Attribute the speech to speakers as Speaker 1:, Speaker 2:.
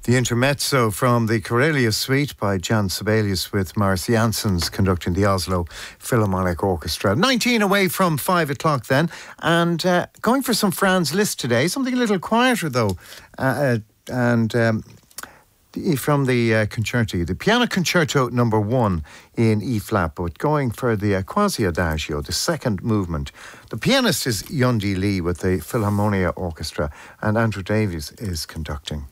Speaker 1: The intermezzo from the Corellia Suite by Jan Sibelius with Maurice Janssens conducting the Oslo Philharmonic Orchestra. 19 away from 5 o'clock then, and going for some Franz Liszt today, something a little quieter though, from the concerti, the Piano Concerto number 1 in E-flat, but going for the Quasi Adagio, the second movement. The pianist is Yundi Lee with the Philharmonia Orchestra, and Andrew Davies is conducting.